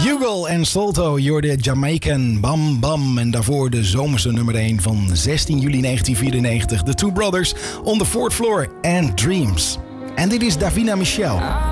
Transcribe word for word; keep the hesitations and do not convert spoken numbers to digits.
Hugo en Salto, you're de Jamaican Bam Bam. En daarvoor de zomerse nummer één van zestien juli negentien vierennegentig. The Two Brothers on the Fourth Floor and Dreams. En dit is Davina Michel.